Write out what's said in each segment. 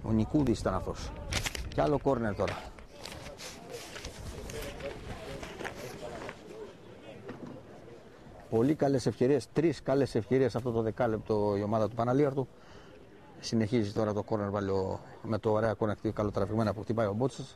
Ο Νικούδης ήταν αυτός. Κι άλλο κόρνερ τώρα. Πολύ καλές ευκαιρίες, 3 καλές ευκαιρίες αυτό το δεκάλεπτο η ομάδα του Παναλίαρτου. Συνεχίζει τώρα το κόρνερ με το ωραία κόρνερ καλοτραβηγμένα που χτυπάει ο Μπότσας.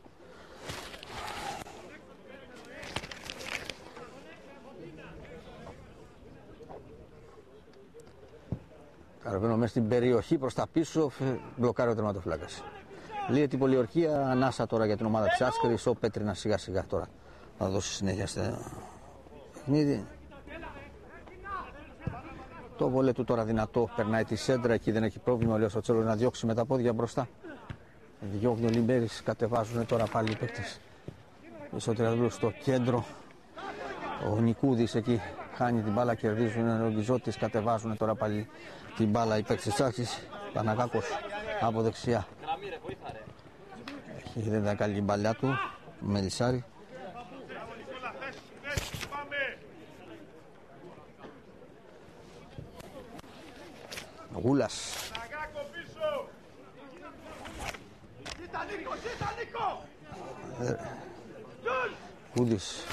Καραβαίνω μέσα στην περιοχή προς τα πίσω, μπλοκάρει ο τερματοφύλακας. Λύεται η πολιορκία, ανάσα τώρα για την ομάδα της Άσκρης. Ο Πέτρινας σιγά σιγά τώρα θα δώσει συνέχεια στο παιχνίδι. Το βολέ του τώρα δυνατό, περνάει τη σέντρα, εκεί δεν έχει πρόβλημα. Ο Λιώσο Τσέλος να διώξει με τα πόδια μπροστά. Διώχνει ο Λιμπέρης, κατεβάζουν τώρα πάλι οι παίκτες. Ισοτριαδούλου στο κέντρο. Ο Νικούδης εκεί χάνει την μπάλα, κερδίζουν. Ο Γκυζώτης, κατεβάζουν τώρα πάλι την μπάλα οι παίκτες της Άξης. Παναγάκος από δεξιά. Δεν ήταν καλή η μπαλιά του, Μελισσάρη. Γούλας. Κούδης.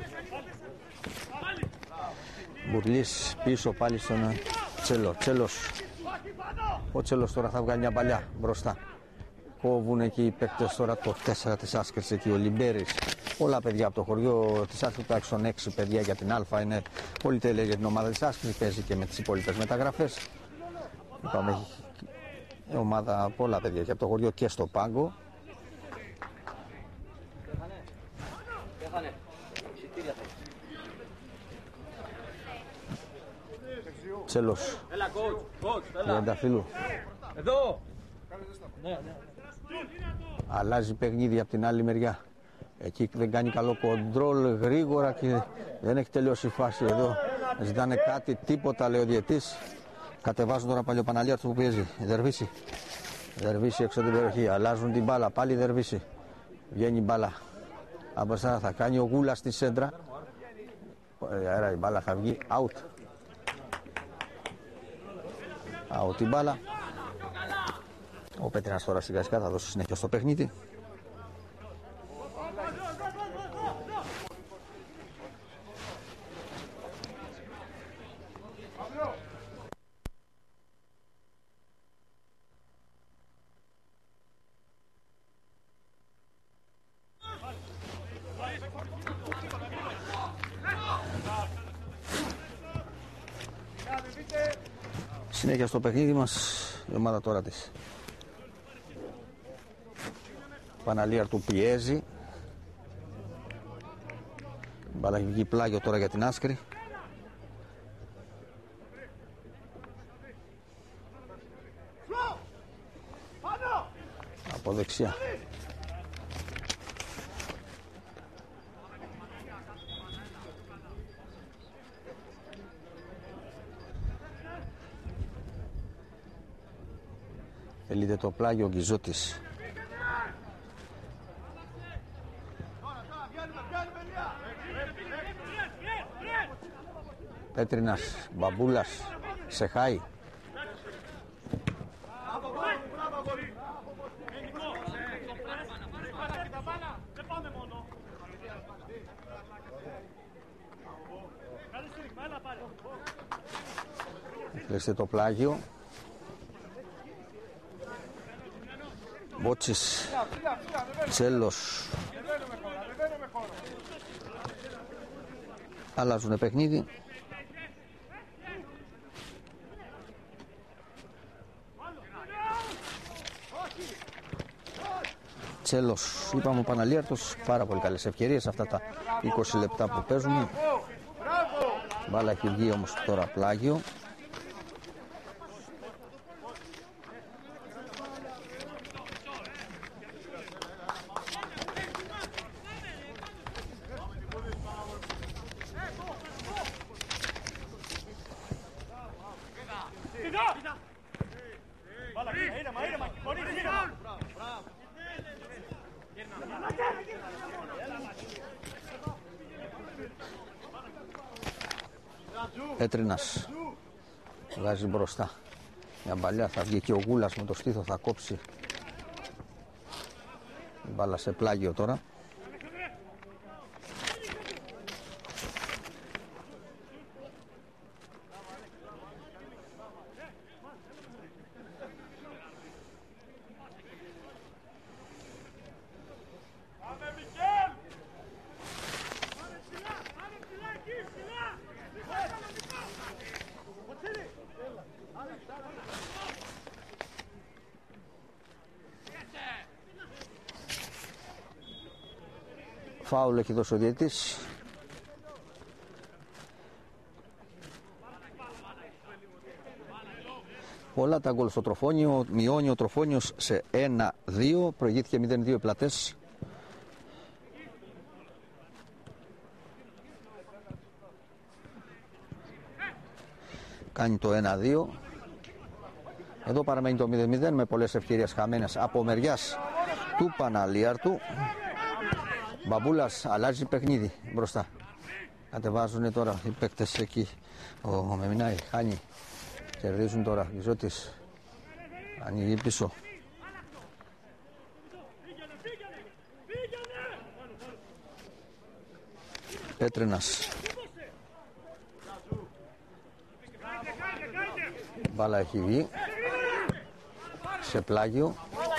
Μπουρλής πίσω πάλι στον Τσέλο. Τσέλος. Ο Τσέλος τώρα θα βγάλει μια παλιά μπροστά. Κόβουν εκεί οι παίκτες τώρα το 4 της Άσκερς εκεί ο Λιμπέρης. Πολλά παιδιά από το χωριό της Άσκερς, τουλάχιστον 6 παιδιά για την Α είναι πολύ τέλεια για την ομάδα της Άσκερς. Παίζει και με τις υπόλοιπες μεταγραφές. Είπαμε, έχει ομάδα πολλά παιδιά και από το χωριό και στο πάγκο. Τσέλος. Λιανταφύλου. Εδώ. Αλλάζει παιχνίδι από την άλλη μεριά. Εκεί δεν κάνει καλό κοντρόλ γρήγορα και δεν έχει τελειώσει η φάση εδώ. Ζητάνε κάτι, τίποτα λέει ο διαιτής. Κατεβάζουν τώρα πάλι ο Παναλίαρτος που πιέζει. Δερβίση. Δερβίση έξω την περιοχή. Αλλάζουν την μπάλα. Πάλι Δερβίση. Βγαίνει η μπάλα. Από εσά θα κάνει ο Γούλας στη σέντρα. Άρα η μπάλα θα βγει out. Out η μπάλα. Ο Πέτρινας τώρα σιγά σιγά θα δώσει συνέχεια στο παιχνίδι. Συνέχεια στο παιχνίδι μας η ομάδα τώρα της Παναλίαρτου πιέζει. Η μπάλα έχει βγει πλάγιο τώρα για την Άσκρη. Από δεξιά. Θέλετε το πλάγιο ο Γκυζώτης. Πέτρινας, Μπαμπούλας, Σεχάη. Κλείστε το πλάγιο. Μπότσης, Τσέλος. Αλλάζουνε παιχνίδι. Τσέλος, είπαμε ο Παναλίαρτος, πάρα πολύ καλές ευκαιρίες αυτά τα 20 λεπτά που παίζουμε. Μπάλα έχει βγει όμως τώρα πλάγιο. Πέτρινας βγάζει μπροστά μια μπαλιά, θα βγει και ο Γούλας με το στήθο, θα κόψει Η μπάλα σε πλάγιο τώρα. Φάουλ έχει δώσει ο διαιτητής. Πολλά τα γκολ στο Τροφόνιο. Μειώνει ο Τροφόνιος σε 1-2. Προηγήθηκε 0-2 οι πλατές. Κάνει το 1-2. Εδώ παραμένει το 0-0 με πολλές ευκαιρίες χαμένες από μεριάς του Παναλίαρτου. Μπαμπούλας αλλάζει παιχνίδι μπροστά. Κατεβάζουν τώρα οι παίκτες εκεί. Ο Μεμινάη χάνει. Κερδίζουν τώρα. Γιζώτης ανοίγει πίσω. Πέτρινας. Μπάλα έχει βγει. Σε πλάγιο.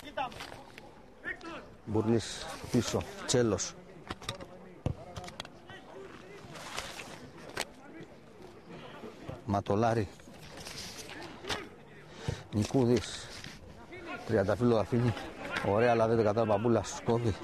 Μπουρλής πίσω. Τσέλος. Ματολάρη. Νικούδης. Τριανταφύλλου αφήνει. Ωραία, αλλά δεν το κατάλαβε. Μπαμπούλας σκόβει.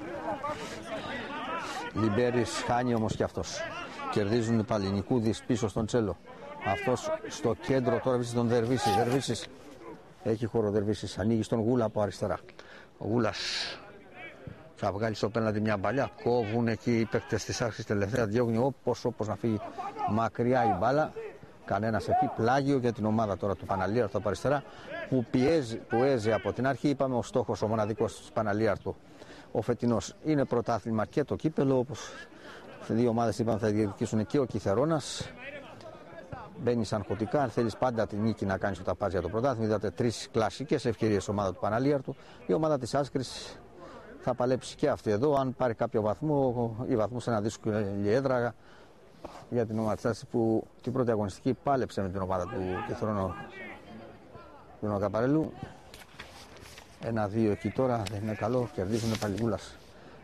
Λιμπέρης χάνει όμως και αυτός. Κερδίζουν πάλι. Νικούδης πίσω στον Τσέλο. Αυτός στο κέντρο τώρα βρίσκει τον Δερβίσης. Δερβίσης. Έχει χώρο Δερβίσης. Ανοίγει στον Γούλα από αριστερά. Ο Γούλας θα βγάλει στο πέναλτι μια μπαλιά. Κόβουν εκεί οι παίκτες της άρχης τελευταία. Διώχνει όπως να φύγει μακριά η μπάλα. Κανένας εκεί. Πλάγιο για την ομάδα τώρα του Παναλίαρτου από αριστερά που πιέζει από την αρχή. Είπαμε ο στόχος ο μοναδικός του Παναλίαρτου ο φετινός είναι πρωτάθλημα και το κύπελο. Όπως δύο ομάδες είπαμε θα διεκδικήσουν και ο Κιθερώνας. Μπαίνει σαν χωτικά, αν θέλεις πάντα την νίκη να κάνεις όταν πας για το πρωτάθλημα. Είδατε τρεις κλασικές ευκαιρίες ομάδα του Παναλίαρτου. Η ομάδα της Άσκρης θα παλέψει και αυτή εδώ. Αν πάρει κάποιο βαθμό ή βαθμό σε ένα δύσκολη έδρα για την ομάδα της Άσκρης που την πρώτη αγωνιστική πάλεψε με την ομάδα του Κιθερώνου του Καπαρέλου. 1-2 εκεί τώρα δεν είναι καλό. Κερδίζουν Παλιγούλας.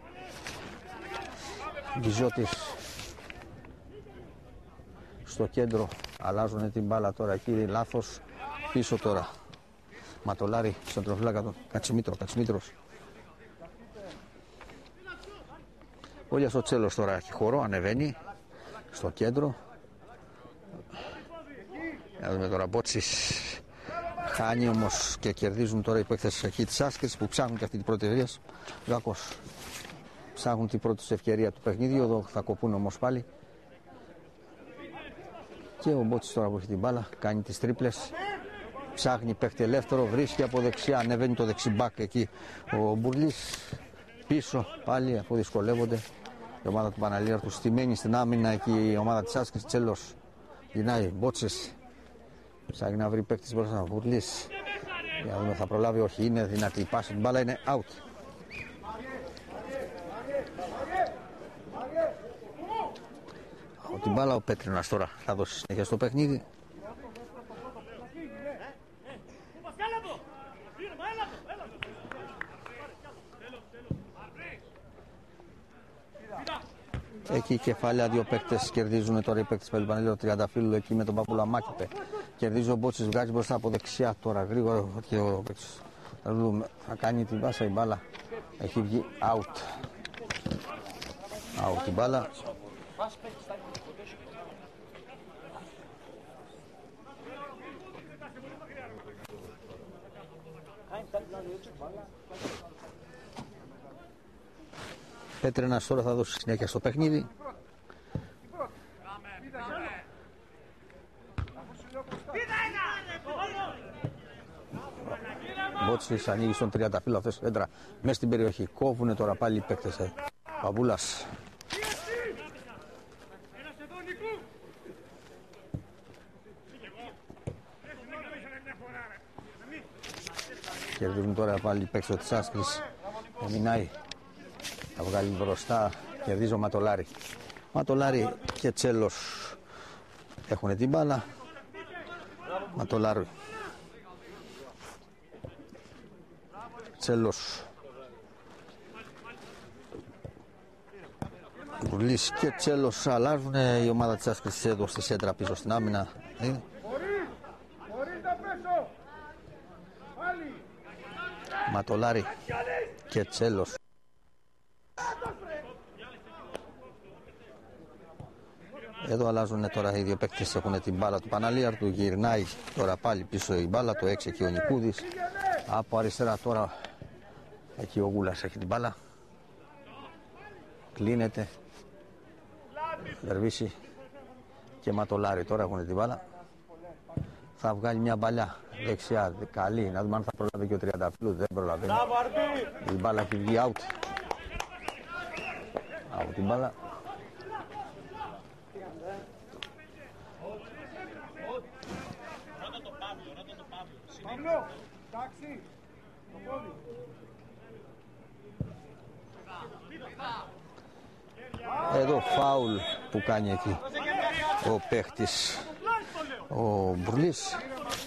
Βυζώτης στο κέντρο. Αλλάζουν την μπάλα τώρα εκεί. Λάθος. Πίσω τώρα. Ματολάρη στον τροφλάκα του. Κατσιμήτρος. Όλια στο Τσέλος τώρα έχει χώρο. Ανεβαίνει στο κέντρο. Να δούμε τώρα Μπότσης. Χάνει όμως και κερδίζουν τώρα οι παίκτες εκεί της Άσκης που ψάχνουν και αυτή την πρώτη ευκαιρία. Γάκος. Ψάχνουν την πρώτη ευκαιρία του παιχνίδιου. Εδώ θα κοπούν όμως πάλι. Και ο Μπότσης τώρα που έχει την μπάλα κάνει τις τρίπλες. Ψάχνει παίκτη ελεύθερο. Βρίσκει από δεξιά. Ανεβαίνει το δεξιμπάκ εκεί. Ο Μπουρλής πίσω πάλι αφού δυσκολεύονται. Η ομάδα του Παναλίαρτου στημένη στην άμυνα εκεί. Η ομάδα της Άσκης. Τσέλος. Γυρνάει. Μπότσης. Ψάχνει να βρει παίκτης μπροστά. Μπουρλής. Για να δούμε θα προλάβει. Όχι. Είναι δυνατή η πάση. Την μπάλα είναι out. Την μπάλα ο Πέτρινας τώρα θα δώσει συνέχεια στο παιχνίδι. Εκεί η κεφάλαια δύο παίκτες κερδίζουν τώρα οι παίκτες Πελπανέλιο Τριανταφύλλου εκεί με τον Παπούλα Μάκηπε. Κερδίζει ο Μπότσης, βγάζει μπροστά από δεξιά τώρα γρήγορα και ο παίκτης θα κάνει την πάσα η μπάλα. Έχει βγει out. Out η μπάλα. Πέτρινας τώρα θα δώσει συνέχεια στο παιχνίδι. Μπότσης ανοίγει στον Τριανταφύλλο αυτές έντρα μέσα στην περιοχή. Κόβουνε τώρα πάλι οι παίκτες. Παμπούλας. Κερδίζουν τώρα πάλι οι παίκτες της Άσκης. Μινάει. Θα βγάλει μπροστά, κερδίζει ο Ματολάρη. Ματολάρη και Τσέλος έχουν την μπάλα. Ματολάρη. Τσέλος. Μπουρλής και Τσέλος αλλάζουν. Η ομάδα της άσκησης εδώ στη σέντρα πίσω στην άμυνα. Ματολάρη και Τσέλος. Εδώ αλλάζουν τώρα οι δύο παίκτες, έχουν την μπάλα του Παναλίαρτου, γυρνάει τώρα πάλι πίσω η μπάλα, το 6 εκεί ο Νικούδης. Από αριστερά τώρα εκεί ο Γούλας έχει την μπάλα. Κλείνεται. Δερβίση και Ματολάρη τώρα έχουν την μπάλα. Θα βγάλει μια μπαλιά δεξιά, καλή, να δούμε αν θα προλάβει και ο Τριανταφύλου, δεν προλαβαίνει. Η μπάλα έχει βγει out. Από την μπάλα. Εδώ φάουλ που κάνει εκεί ο παίχτης ο Μπουρλής.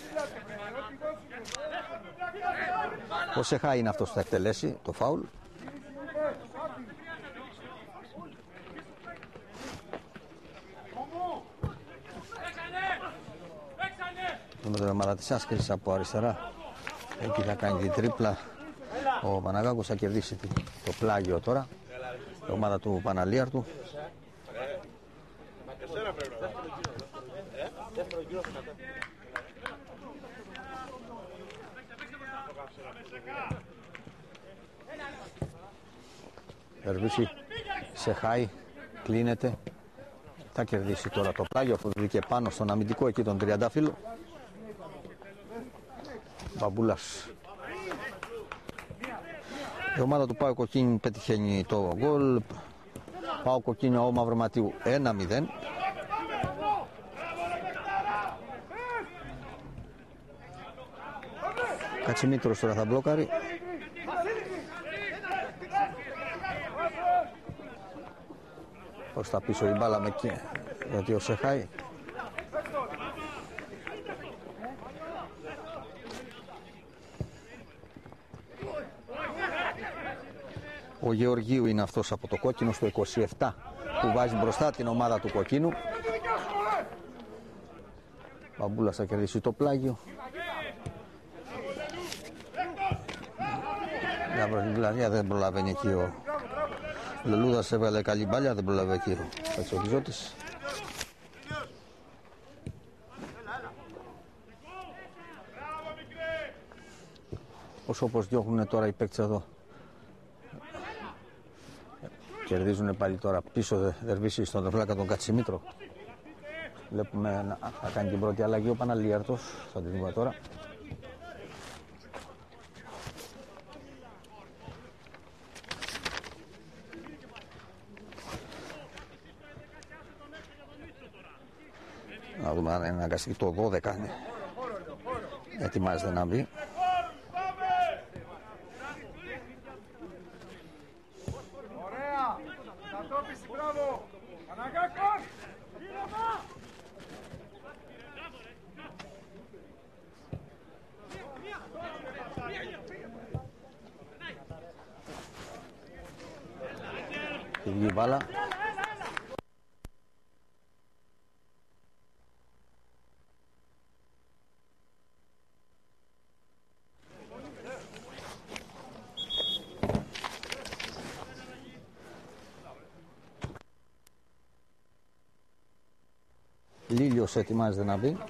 Ο Σεχά είναι αυτός που θα εκτελέσει το φάουλ. Με την ομάδα της άσκησης από αριστερά. Εκεί θα κάνει την τρίπλα. Ο Παναγάκος θα κερδίσει το πλάγιο τώρα. Η ομάδα του Παναλίαρτου. Ερβίση σε χάι, κλείνεται. Θα κερδίσει τώρα το πλάγιο αφού βγήκε πάνω στον αμυντικό εκεί τον Τριαντάφυλλο. Μπαμπούλας. Η ομάδα του Πάου Κοκκίνη πετυχαίνει το γκολ. Πάου Κοκκίνη ο Μαυροματίου 1-0. Κατσιμήτρος τώρα θα μπλόκαρει. Προς τα πίσω η μπάλα με και γιατί ο Σεχάι. Ο Γεωργίου είναι αυτός από το κόκκινο στο 27 που βάζει μπροστά την ομάδα του κοκκίνου. Μπαμπούλας θα κερδίσει το πλάγιο. Δηλαδή δεν προλαβαίνει εκεί ο Λελούδας, έβγαλε καλή μπάλια, δεν προλαβαίνει εκεί ο Κατσοχιζώτης. Όσο όπως διώχνουν τώρα οι παίκτες εδώ. Κερδίζουν πάλι τώρα πίσω Δερβίση στον τεφλάκα τον Κατσιμήτρο. Βλέπουμε να θα κάνει την πρώτη αλλαγή ο Παναλίαρτος. Θα την δούμε τώρα. Να δούμε αν είναι αναγκαστική το 12. Ετοιμάζεται να μπει. Και βγει η μπάλα. Λίλιος ετοιμάζεται να μπει.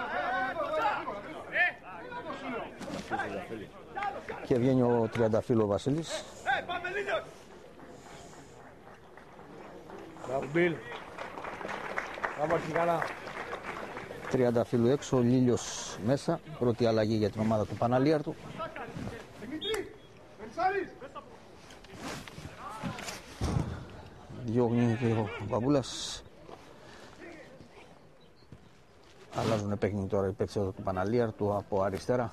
Και βγαίνει ο Τριανταφύλλου Βασίλης. Τριανταφύλλου έξω, Λίλιος μέσα. Πρώτη αλλαγή για την ομάδα του Παναλίαρτου. Διώχνει και ο Μπαμπούλας. Αλλάζουν παιχνίδι τώρα οι παίκτες του Παναλίαρτου από αριστερά.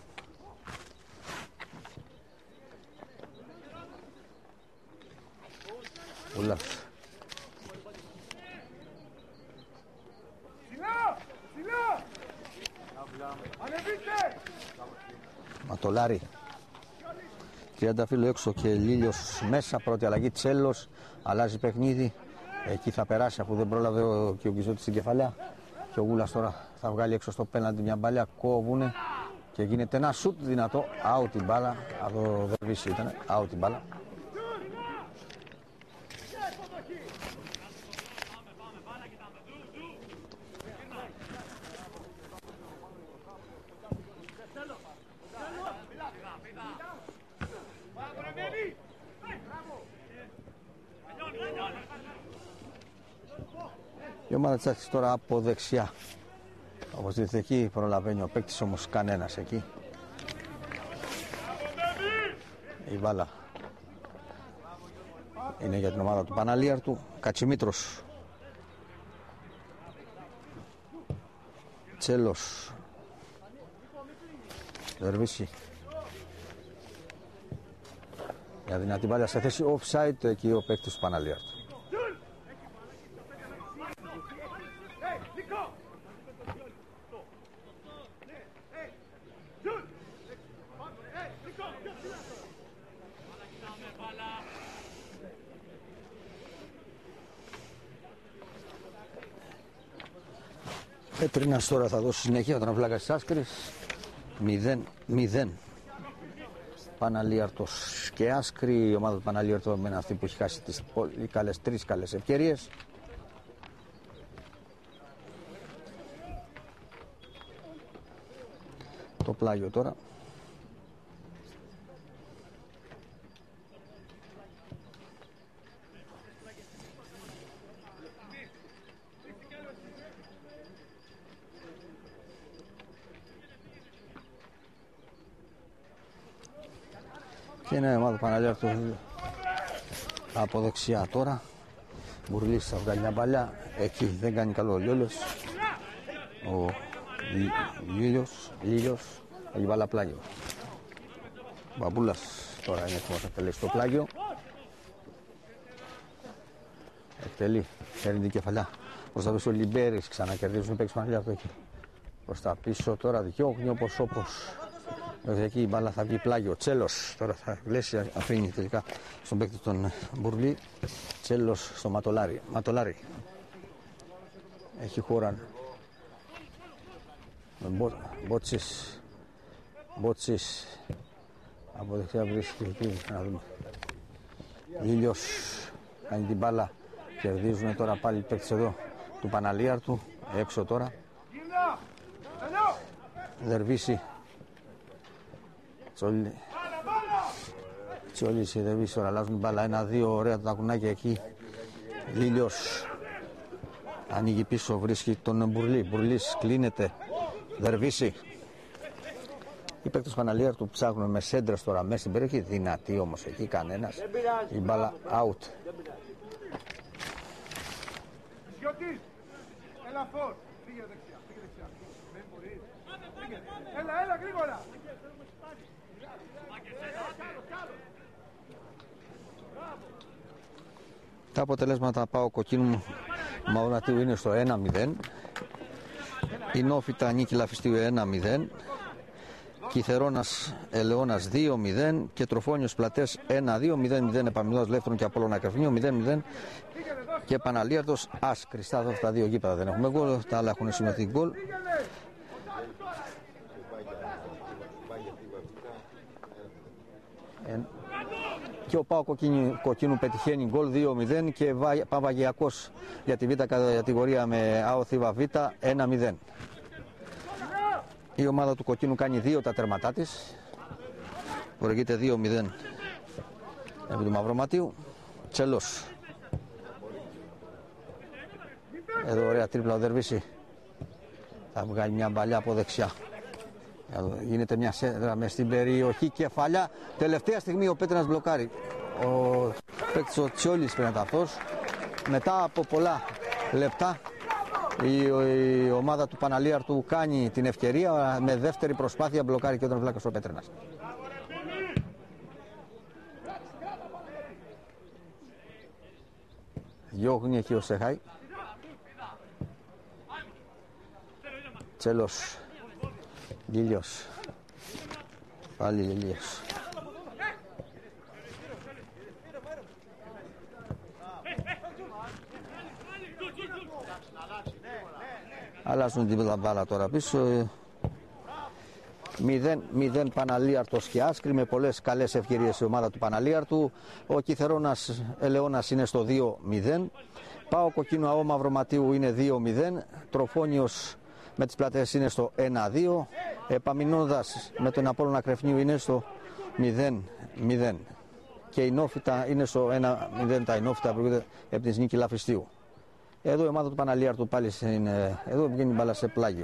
Παπούλας. Ματολάρη. Τριανταφύλλου έξω και Λίλιος μέσα. Πρώτη αλλαγή. Τσέλος. Αλλάζει παιχνίδι. Εκεί θα περάσει αφού δεν πρόλαβε και ο Γκυζώτης στην κεφαλιά. Και ο Γούλας τώρα θα βγάλει έξω στο πέναντι μια μπάλια. Κόβουνε και γίνεται ένα σουτ δυνατό. Out η μπάλα. Αυτό δεν βρίσκει ήταν. Out η μπάλα. Η ομάδα της Άσκης τώρα από δεξιά. Όπως δείτε εκεί προλαβαίνει ο παίκτης, όμως κανένας εκεί. Η μπάλα είναι για την ομάδα του Παναλίαρτου. Κατσιμήτρος. Τσέλος. Δερβίση. Για δυνατή μπάλα σε θέση offside εκεί ο παίκτης του Παναλίαρτου. Πέτρινας τώρα θα δώσει συνέχεια τον αυλάκα της Άσκρης. 0-0. Παναλίαρτος και Άσκρη. Η ομάδα του Παναλίαρτου με αυτή που έχει χάσει τις πολύ καλές, τρεις καλές ευκαιρίες. Το πλάγιο τώρα. Και είναι η ομάδα του Παναλίαρτου από δεξιά τώρα. Μπουρλής θα βγάλει μια μπαλιά. Εκεί δεν κάνει καλό ο Λιόλιος. Ο Λίλιος. Έχει μπαλά πλάγιο. Ο Μπαμπούλας τώρα είναι έτοιμος να εκτελέσει το πλάγιο. Εκτελεί. Παίρνει την κεφαλιά. Προς τα πίσω ο Λιμπέρης. Ξανακερδίζουν οι παίκτες του Παναλίαρτου εκεί. Προς τα πίσω τώρα διώχνει όπως. Εκεί η μπάλα θα βγει πλάγιο. Τσέλος τώρα θα γλέσει, αφήνει τελικά στον παίκτη τον Μπουρλή. Τσέλος στο Ματολάρη. Ματολάρη. Έχει χώρα. Μπότσις. Από δεξιά βρίσκει. Να δούμε. Λίλιος κάνει την μπάλα. Κερδίζουν τώρα πάλι οι παίκτες εδώ του Παναλίαρτου. Έξω τώρα. Δερβίση. Τσόλης, η Δερβίση τώρα αλλάζουν μπάλα. 1-2, ωραία τα κουνάκια εκεί. Λίλιος ανοίγει πίσω, βρίσκει τον Μπουρλή. Μπουρλής κλείνεται. Δερβίση. Οι παίκτες Παναλίαρτου ψάχνουν με σέντρες τώρα μέσα στην περιοχή. Δυνατή όμως εκεί κανένας. Η μπάλα out. Έλα γρήγορα. Τα αποτελέσματα πάω κοκκίνου Μαυρατίου είναι στο 1-0. Η Νόφιτα νίκη Λαφιστίου 1-0. Κιθερώνας Ελαιώνας 2-0 και Τροφόνιος Πλατές 1-2. 0-0 Επαμιλός Λεύθερον και Απόλλωνα Καφνίου 0-0 και Παναλίαρτος Άσκρη. Στα αυτά τα δύο γήπεδα δεν έχουμε γκολ, τα άλλα έχουν σημειωθεί γκολ. Και ο Πάο Κοκκίνου πετυχαίνει γκολ 2-0 και Παπαγιακός για τη β' κατηγορία με ΑΟΘΙΒΑ Β 1-0. Η ομάδα του Κοκκίνου κάνει 2 τα τέρματά της. Προηγείται 2-0 επί του Μαυροματίου. Τσέλος. Εδώ ωραία τρίπλα ο Δερβίση. Θα βγάλει μια μπαλιά από δεξιά. Γίνεται μια σέντρα μες στην περιοχή, κεφαλιά. Τελευταία στιγμή ο Πέτρινας μπλοκάρει. Ο παίκτης ο Τσιόλης πρέπει να είναι αυτός. Μετά από πολλά λεπτά η ομάδα του Παναλίαρτου κάνει την ευκαιρία. Με δεύτερη προσπάθεια μπλοκάρει και όταν βλάκας ο Πέτρινας. διώχνει εκεί ο Σεχάι. Τσέλος. Λίλιος. Πάλι Λίλιος. Αλλάζουν την μπάλα τώρα πίσω. 0-0 Παναλίαρτος και Άσκρη, με πολλές καλές ευκαιρίες η ομάδα του Παναλίαρτου. Ο Κιθερώνας Ελαιώνας είναι στο 2-0. Πάο Κοκκίνου ΑΟ Μαυροματίου είναι 2-0. Τροφόνιος με τις πλατείες είναι στο 1-2. Επαμεινώντας με τον Απόλλωνα Κρεφνίου είναι στο 0-0. Και η Νόφυτα είναι στο 1-0. Τα Νόφυτα προηγούνται από την Νίκη Λαφιστίου. Εδώ η ομάδα του Παναλίαρτου πάλι είναι. Εδώ βγαίνει μπάλα σε πλάγιο.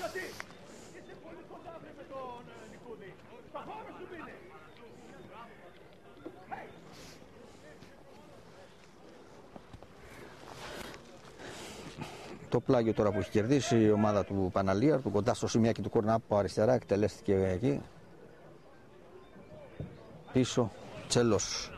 Το πλάγιο τώρα που έχει κερδίσει η ομάδα του Παναλίαρτου, κοντά στο σημειάκι του κορνά από αριστερά, εκτελέστηκε εκεί. Πίσω, Τσέλος.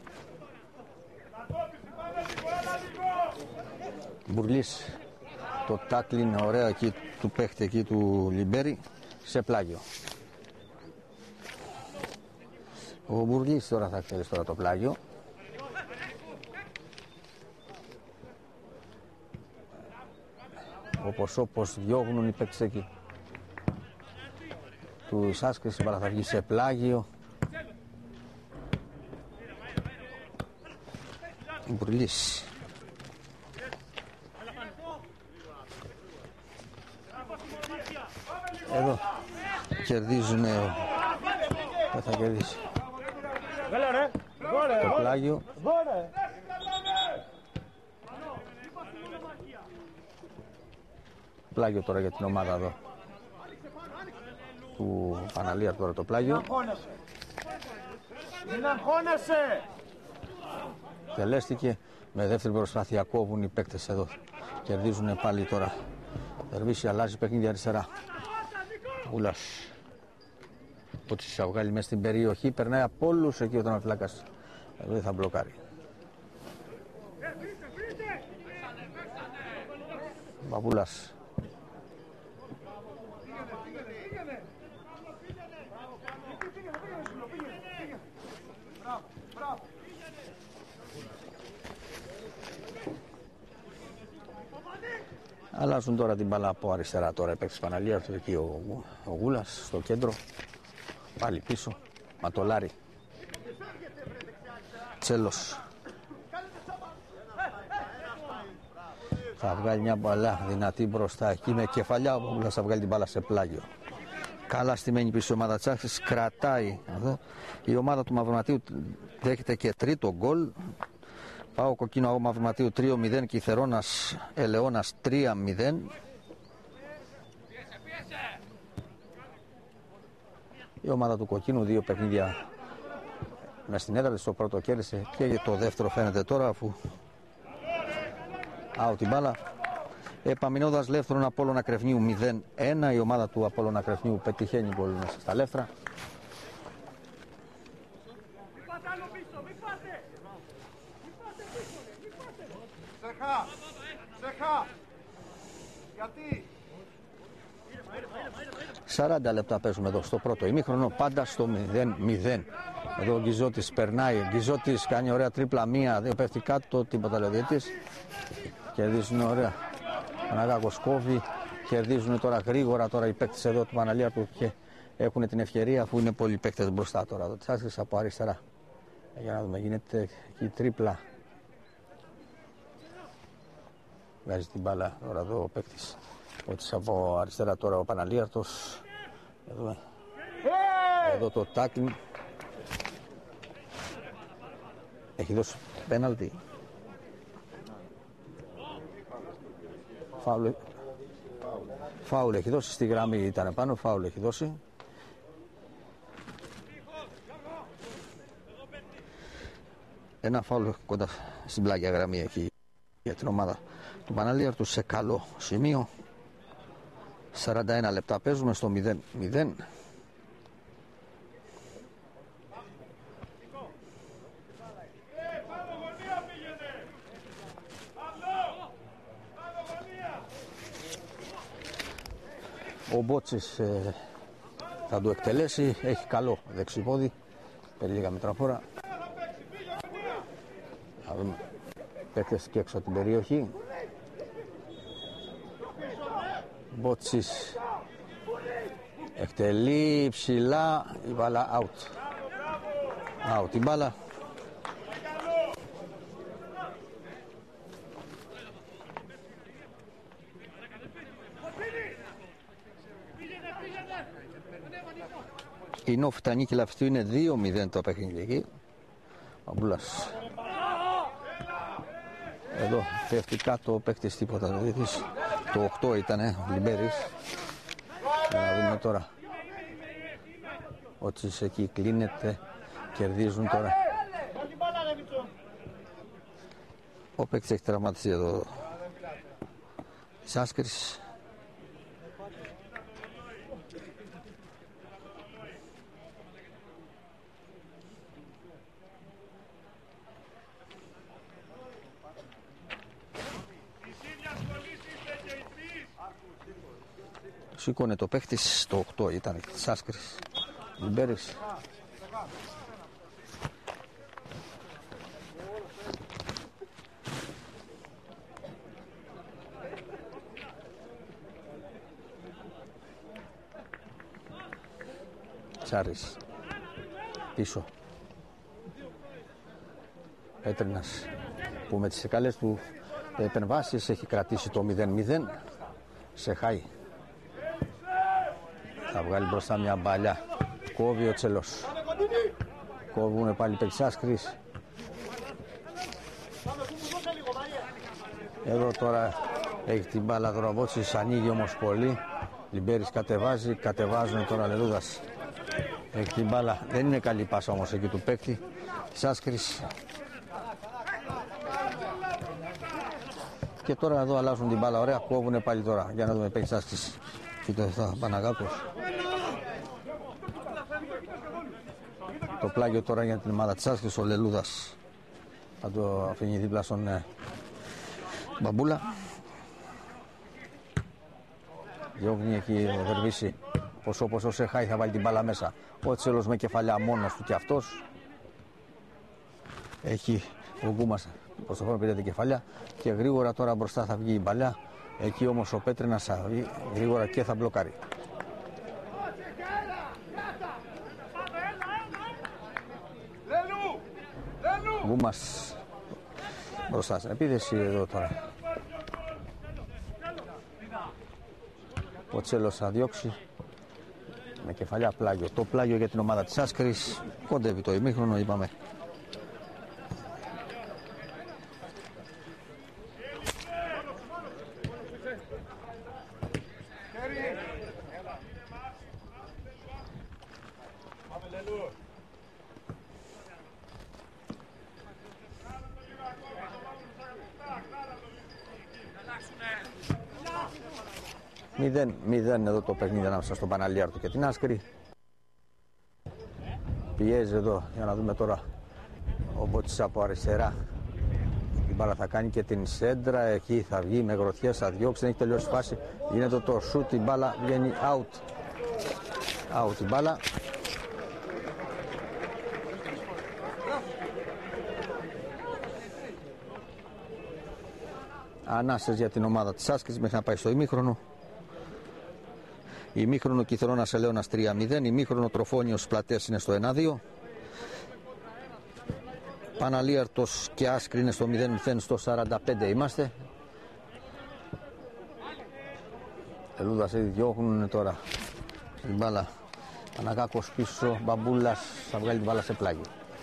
Μπουρλής. Το τάκλι είναι ωραίο εκεί του παίχτη εκεί του Λιμπέρι, σε πλάγιο. Ο Μπουρλής τώρα θα εκτελέσει τώρα το πλάγιο. Όπως διώγνουν οι παίκτες εκεί του Άσκρης, η μπάλα θα βγει σε πλάγιο. Μπουρλής. Εδώ κερδίζουν. Δεν θα κερδίσει το πλάγιο. Πλάγιο τώρα για την ομάδα εδώ του Παναλίαρτου, τώρα το πλάγιο. Τελέστηκε με δεύτερη προσπάθεια, κόβουν οι παίκτες εδώ. Κερδίζουν πάλι τώρα. Δερβίση αλλάζει παιχνίδι αριστερά. Ούλας. Ο Τσισαουγάλη μέσα στην περιοχή, περνάει από όλους εκεί ο τερματοφύλακας. Δεν θα μπλοκάρει. Μπαμπούλας. Αλλάζουν τώρα την μπάλα από αριστερά τώρα, παίκτης Παναλίαρτου, εκεί ο Γούλας στο κέντρο, πάλι πίσω, Ματολάρη, Τσέλος. Θα βγάλει μια μπαλά δυνατή μπροστά εκεί με κεφαλιά, ο Γούλας θα βγάλει την μπάλα σε πλάγιο. Καλά στημένη πίσω η ομάδα Τσάξης, κρατάει εδώ. Η ομάδα του Μαυροματίου δέχεται και τρίτο γκολ. Πάω Κοκκίνο ΑΟ Μαυροματίου 3-0 και Κιθερώνας Ελαιώνας 3-0. Η ομάδα του Κοκκίνου δύο παιχνίδια μες στην έδρα της, το πρώτο κέρδισε και το δεύτερο φαίνεται τώρα, αφού out την μπάλα. Επαμεινώντας Λεύθερον Απόλλωνα Κρεφνίου 0-1. Η ομάδα του Απόλλωνα Κρεφνίου πετυχαίνει γκολ μέσα στα Λεύθρα. Γιατί 40 λεπτά παίζουμε εδώ στο πρώτο ημίχρονο, πάντα στο 0-0. Εδώ ο Γκιζότης περνάει, ο Γκιζότης κάνει ωραία τρίπλα, μία, δύο πέφτει κάτω, τίποτα λέει ο διαιτητής. Κερδίζουν ωραία. Παναγάκος κόβει, κερδίζουν τώρα γρήγορα τώρα οι παίκτες εδώ του Παναλίαρτου και έχουν την ευκαιρία, αφού είναι πολλοί παίκτες μπροστά τώρα. Εδώ Τσάσκης από αριστερά. Για να δούμε, γίνεται εκεί τρίπλα. Βγάζει την μπάλα τώρα εδώ ο παίκτης. Ότι από αριστερά τώρα ο Παναλίαρτος. Εδώ το τάκλιν. Έχει δώσει πέναλτι. Φάουλ έχει δώσει, στη γραμμή ήταν πάνω, φάουλ έχει δώσει. Ένα φάουλ κοντά στην πλάγια γραμμή εκεί για την ομάδα του Παναλίαρτου, σε καλό σημείο. 41 λεπτά παίζουμε στο 0-0. Ο Μπότσης θα το εκτελέσει, έχει καλό δεξιπόδι, παίρνει λίγα μετραφόρα. Θα δούμε παίκτες και έξω από την περιοχή. Μπότσης εκτελεί ψηλά, η μπάλα out. Out η μπάλα. Η Νόφη Τανίκη Λαφιστού είναι 2-0 το παιχνίδι εκεί. Ο Μπούλας. Εδώ πέφτει κάτω ο παίκτης, τίποτα το δείχνεις. Το 8 ήτανε ο Λιμπέρης. Να δούμε τώρα. Ότι εκεί κλείνεται. Κερδίζουν τώρα. Ο παίκτης έχει τραυματιστεί εδώ της Άσκερης. Σήκωνε το παίχτης, το 8 ήταν της Άσκερης. Λιμπέρης. Τσάρης. Πίσω. Πέτρινας που με τις καλές του επεμβάσεις έχει κρατήσει το 0-0. Σε χάει. Θα βγάλει μπροστά μια μπαλιά. Κόβει ο Τσελός. Κόβουνε πάλι παίκτης Άσκερης. Εδώ τώρα έχει την μπάλα τώρα ο Μπότσης, ανοίγει όμως πολύ. Λιμπέρης κατεβάζει, κατεβάζουν τώρα Λελούδας. Έχει την μπάλα, δεν είναι καλή πάσα όμως εκεί του παίκτη της Άσκερης. Και τώρα εδώ αλλάζουν την μπάλα, ωραία, κόβουνε πάλι τώρα. Για να δούμε παίκτης Άσκερης. Κοίτα εδώ, Παναγάκος. Το πλάγιο τώρα για την ομάδα της Άσκερης, ο Λελούδας. Θα το αφήνει δίπλα στον Μπαμπούλα. Διώχνει εκεί ο Δερβίση. Πόσο σε χάει, θα βάλει την μπάλα μέσα. Ο Τσέλος με κεφαλιά μόνος του και αυτός. Έχει ο Γκούμας προς το χρόνο πήρε την κεφαλιά. Και γρήγορα τώρα μπροστά θα βγει η μπαλιά. Εκεί όμως ο Πέτρινας θα βγει γρήγορα και θα μπλοκάρει. Γκούμας μπροστά στην επίθεση εδώ τώρα. Ο Τσέλος θα διώξει με κεφαλιά πλάγιο. Το πλάγιο για την ομάδα της Άσκερης. Κοντεύει το ημίχρονο, είπαμε. Μηδέν εδώ το παιχνίδι ανάμεσα στον Παναλίαρτο και την Άσκερη. Πιέζει εδώ για να δούμε τώρα ο Μπότσης από αριστερά. Η μπάλα θα κάνει και την σέντρα. Εκεί θα βγει με γροθιές, θα διώξει, δεν έχει τελειώσει φάση. Γίνεται το σούτ, η μπάλα βγαίνει out. Out η μπάλα. Ανάσες για την ομάδα της Άσκερης μέχρι να πάει στο ημίχρονο. Ημίχρονο Κιθερώνας Ελαιώνας 3-0. Ημίχρονο Τροφόνιος Πλατές είναι στο 1-2. Παναλίαρτος και Άσκρη είναι στο 0-0, στο 45 είμαστε. Ελούδας ήδη διώχνουν τώρα την μπάλα. Παναγάκος πίσω, Μπαμπούλας θα βγάλει την μπάλα σε πλάγιο.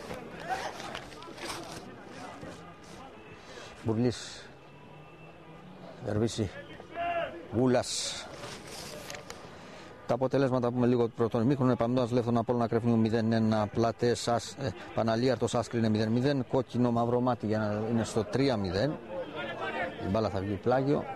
Μπουρλής, Δερβίση, Γούλας. Τα αποτελέσματα πούμε λίγο του πρώτου ημίχρονου. Επαμνώντας Λεύθον Απόλλωνα Κρεφνίου 0-1, Πλατές, Παναλίαρτος Άσκρη είναι 0-0, κόκκινο μαύρο μάτι για να είναι στο 3-0. Η μπάλα θα βγει πλάγιο.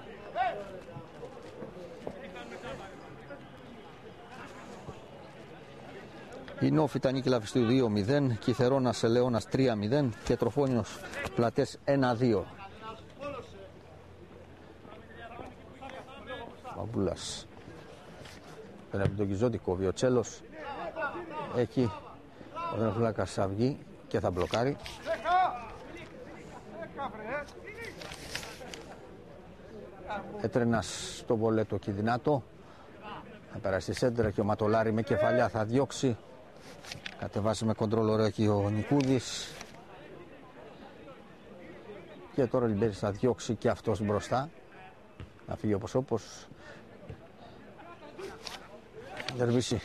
Η Νόφη Τανίκη Λαφιστού 2-0, Κιθερώνας Ελαιώνας 3-0 και Τροφόνιος Πλατές 1-2. Μπαμπούλας. Πέρα από τον Κιζόντι κόβει ο Τσέλος. Εκεί ο Δενοφυλάκας θα βγει και θα μπλοκάρει. Έτρενας στο βολέτο και δυνατό. Θα περάσει σέντρα και ο Ματολάρη με κεφαλιά θα διώξει. Κατεβάζει με κοντρόλ ωραίο εκεί ο Νικούδης. Και τώρα ο Λιμπέρης θα διώξει και αυτός μπροστά. Να φύγει όπως. Δερβίση.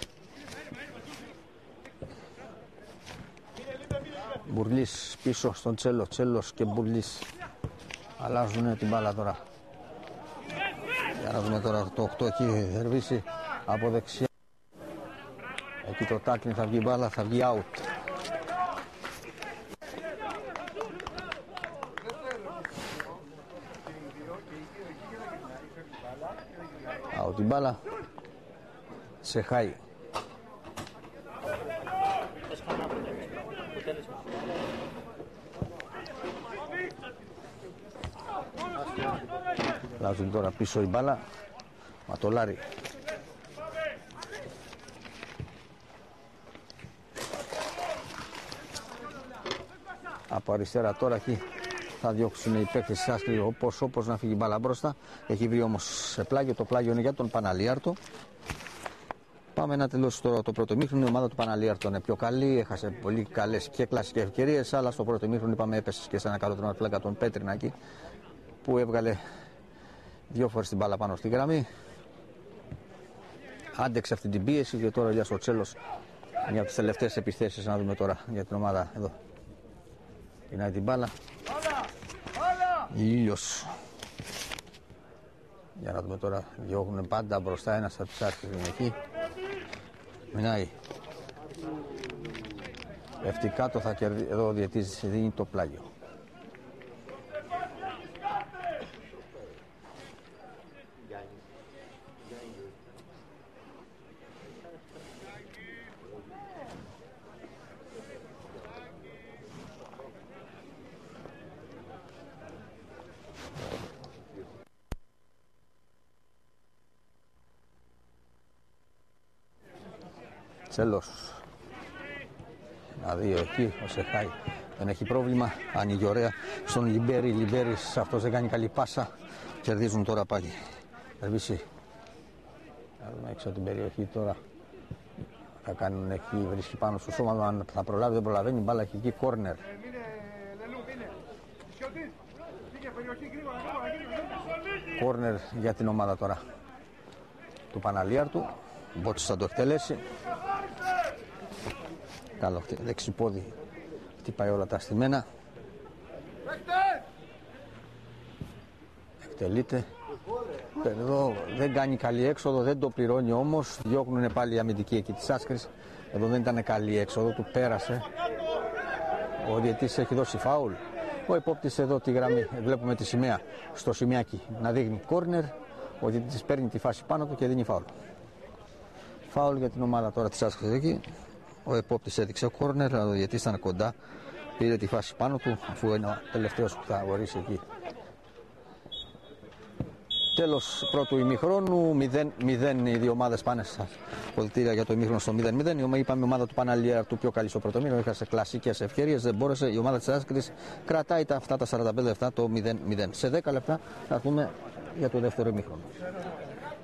Μπουρλής πίσω στον Τσέλο. Τσέλος και Μπουρλής αλλάζουν την μπάλα τώρα. Για να δούμε τώρα το 8 εκεί. Δερβίση από δεξιά. Εκεί το τάκλιν θα βγει μπάλα, θα βγει out. Out την μπάλα. Σε χάει. Λάζουν τώρα πίσω η μπάλα. Ματολάρη. Από αριστερά τώρα εκεί θα διώξουν οι παίκτες της Άσκρης όπως να φύγει η μπάλα μπροστά. Έχει βρει όμως σε πλάγιο. Το πλάγιο είναι για τον Παναλίαρτο. Πάμε να τελειώσει τώρα το πρώτο ημίχρονο. Η ομάδα του Παναλίαρτο είναι πιο καλή. Έχασε πολύ καλές και κλασικές ευκαιρίες. Αλλά στο πρώτο ημίχρονο είπαμε έπεσε και σε ένα καλό τερματοφύλακα τον Πέτρινακη που έβγαλε 2 φορές την μπάλα πάνω στη γραμμή. Άντεξε αυτή την πίεση και τώρα για ο Τσέλος μια από τις τελευταίες επιθέσεις. Να δούμε τώρα για την ομάδα εδώ. Πινάει την μπάλα. Ήλιος. Για να δούμε τώρα. Διώχνουν πάντα μπροστά. Ένας από τις άρχες είναι εκεί. Μινάει. Πέφτει κάτω. Θα κερδίσει. Εδώ ο διαιτής δίνει το πλάγιο. Τσέλος. Να δει εκεί ο Σεχάη δεν έχει πρόβλημα, ανοίγει ωραία στον Λιμπέρι. Λιμπέρις αυτός δεν κάνει καλή πάσα. Κερδίζουν τώρα πάλι. Δερβίση. Θα δούμε έξω την περιοχή τώρα. Θα κάνουν εκεί, βρίσκει πάνω στο σώμα. Αν θα προλάβει, δεν προλαβαίνει. Μπάλα έχει εκεί, κόρνερ. Κόρνερ για την ομάδα τώρα του Παναλίαρτου. Μπότσος θα το εκτελέσει. Καλό δεξιπόδι. Χτυπάει όλα τα στημένα. Εκτελείται. Εδώ δεν κάνει καλή έξοδο, δεν το πληρώνει όμως. Διώχνουν πάλι η αμυντική εκεί της Άσκρης. Εδώ δεν ήταν καλή έξοδο, του πέρασε. Ο διαιτής έχει δώσει φάουλ. Ο υπόπτης εδώ τη γραμμή, βλέπουμε τη σημαία στο σημαίακι να δείχνει κόρνερ. Ο διαιτής παίρνει τη φάση πάνω του και δίνει φάουλ. Φάουλ για την ομάδα τώρα της Άσκρης εκεί. Ο επόπτης έδειξε κόρνερ, αλλά ο διαιτής ήταν κοντά. Πήρε τη φάση πάνω του, αφού είναι ο τελευταίος που θα ορίσει εκεί. Τέλος πρώτου ημιχρόνου, 0-0 οι δύο ομάδες πάνε στα πολιτήρια για το ημίχρονο στο 0-0. Είπαμε η ομάδα του Παναλίαρτου πιο καλή στο πρώτο ημίχρονο, είχασε κλασικές ευκαιρίες, δεν μπόρεσε. Η ομάδα της Άσκρης κρατάει αυτά τα 45 λεπτά το 0-0. Σε 10 λεπτά θα πούμε για το δεύτερο ημίχρονο.